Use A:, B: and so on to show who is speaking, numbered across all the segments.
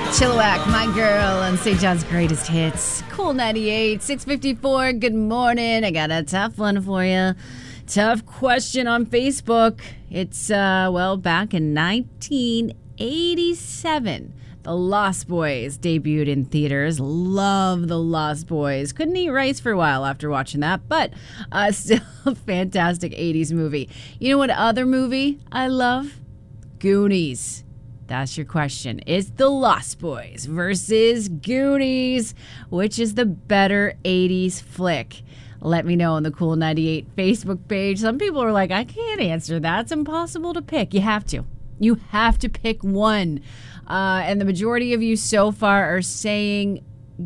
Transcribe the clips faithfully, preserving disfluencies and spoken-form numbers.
A: Chilliwack, My Girl, on Saint John's Greatest Hits. Cool ninety-eight, six fifty-four. Good morning. I got a tough one for you. Tough question on Facebook. It's, uh, well, back in nineteen eighty-seven. The Lost Boys debuted in theaters. Love The Lost Boys. Couldn't eat rice for a while after watching that, but uh, still a fantastic eighties movie. You know what other movie I love? Goonies. That's your question. It's The Lost Boys versus Goonies. Which is the better eighties flick? Let me know on the Cool ninety-eight Facebook page. Some people are like, I can't answer that. It's impossible to pick. You have to. You have to pick one. Uh, and the majority of you so far are saying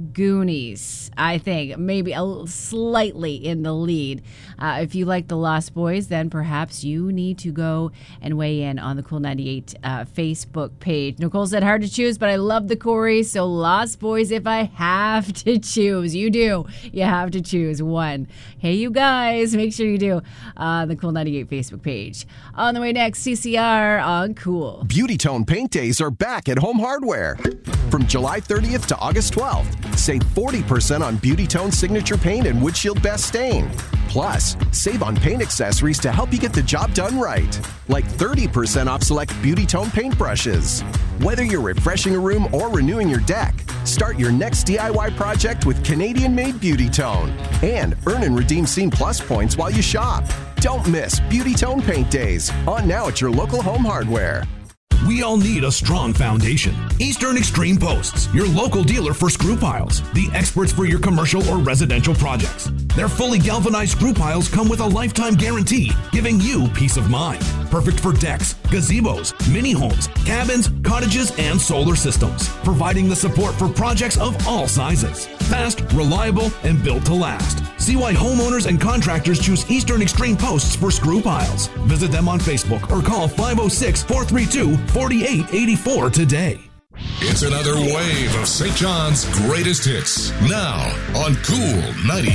A: Goonies, I think. Maybe a, slightly in the lead. Uh, if you like The Lost Boys, then perhaps you need to go and weigh in on the Cool ninety-eight uh, Facebook page. Nicole said hard to choose, but I love the Corey, so Lost Boys if I have to choose. You do. You have to choose one. Hey, you guys, make sure you do uh, the Cool ninety-eight Facebook page. On the way next, C C R on Cool.
B: Beauty Tone Paint Days are back at Home Hardware. From July thirtieth to August twelfth, save forty percent on Beauty Tone Signature Paint and Windshield Best Stain. Plus, save on paint accessories to help you get the job done right, like thirty percent off select Beauty Tone paint brushes. Whether you're refreshing a room or renewing your deck, start your next D I Y project with Canadian-made Beauty Tone and earn and redeem Scene Plus points while you shop. Don't miss Beauty Tone Paint Days, on now at your local Home Hardware.
C: We all need a strong foundation. Eastern Extreme Posts, your local dealer for screw piles. The experts for your commercial or residential projects. Their fully galvanized screw piles come with a lifetime guarantee, giving you peace of mind. Perfect for decks, gazebos, mini homes, cabins, cottages, and solar systems. Providing the support for projects of all sizes. Fast, reliable, and built to last. See why homeowners and contractors choose Eastern Extreme Posts for screw piles. Visit them on Facebook or call five oh six, four three two, four eight eight four today.
D: It's another wave of Saint John's greatest hits. Now on Cool ninety.